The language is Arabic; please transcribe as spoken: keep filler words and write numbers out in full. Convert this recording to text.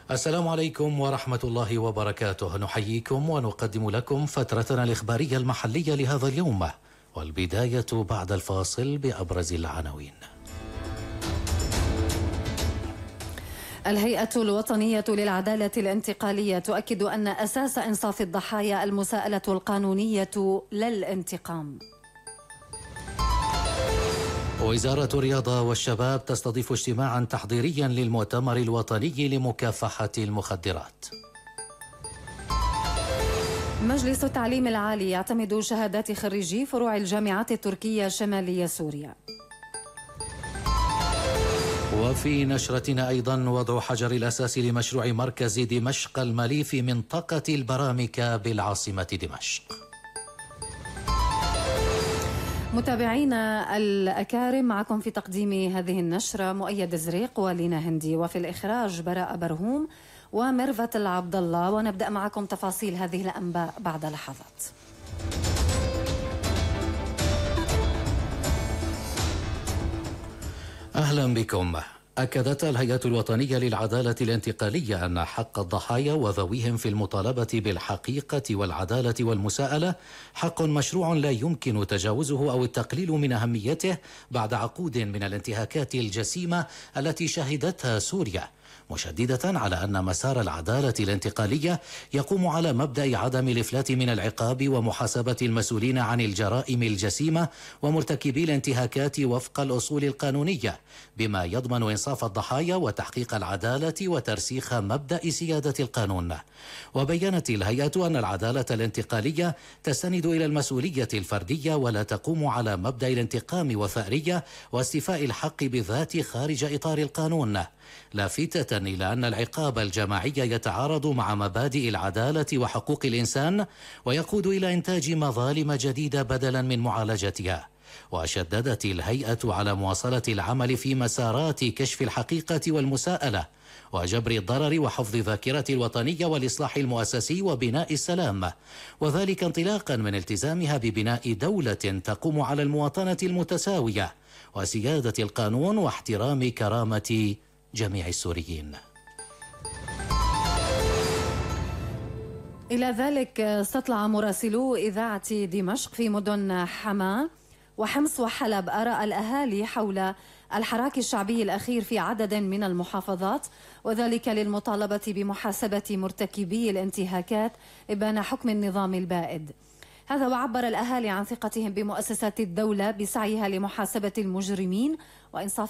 السلام عليكم ورحمة الله وبركاته. نحييكم ونقدم لكم فترتنا الإخبارية المحلية لهذا اليوم، والبداية بعد الفاصل بأبرز العناوين. الهيئة الوطنية للعدالة الانتقالية تؤكد أن أساس إنصاف الضحايا المساءلة القانونية لا الانتقام. وزارة الرياضة والشباب تستضيف اجتماعا تحضيريا للمؤتمر الوطني لمكافحة المخدرات. مجلس التعليم العالي يعتمد شهادات خريجي فروع الجامعات التركية شمالية سوريا. وفي نشرتنا أيضا وضع حجر الأساس لمشروع مركز دمشق المالي في منطقة البرامكة بالعاصمة دمشق. متابعينا الأكارم، معكم في تقديم هذه النشرة مؤيد زريق ولينا هندي، وفي الإخراج براء برهوم وميرفت العبد الله. ونبدأ معكم تفاصيل هذه الأنباء بعد لحظات. أهلا بكم. أكدت الهيئة الوطنية للعدالة الانتقالية أن حق الضحايا وذويهم في المطالبة بالحقيقة والعدالة والمساءلة حق مشروع لا يمكن تجاوزه أو التقليل من أهميته بعد عقود من الانتهاكات الجسيمة التي شهدتها سوريا، مشددة على أن مسار العدالة الانتقالية يقوم على مبدأ عدم الإفلات من العقاب ومحاسبة المسؤولين عن الجرائم الجسيمة ومرتكبي الانتهاكات وفق الأصول القانونية، بما يضمن إنصاف الضحايا وتحقيق العدالة وترسيخ مبدأ سيادة القانون. وبيّنت الهيئة أن العدالة الانتقالية تستند إلى المسؤولية الفردية ولا تقوم على مبدأ الانتقام وثأرية واستيفاء الحق بذات خارج إطار القانون، لافتة إلى أن العقاب الجماعي يتعارض مع مبادئ العدالة وحقوق الإنسان ويقود إلى إنتاج مظالم جديدة بدلا من معالجتها. وشددت الهيئة على مواصلة العمل في مسارات كشف الحقيقة والمساءلة وجبر الضرر وحفظ ذاكرة الوطنية والإصلاح المؤسسي وبناء السلام، وذلك انطلاقا من التزامها ببناء دولة تقوم على المواطنة المتساوية وسيادة القانون واحترام كرامة جميع السوريين. إلى ذلك استطلع مراسلو إذاعة دمشق في مدن حما وحمص وحلب آراء الأهالي حول الحراك الشعبي الأخير في عدد من المحافظات، وذلك للمطالبة بمحاسبة مرتكبي الانتهاكات إبان حكم النظام البائد. هذا وعبر الأهالي عن ثقتهم بمؤسسات الدولة بسعيها لمحاسبة المجرمين وإنصاف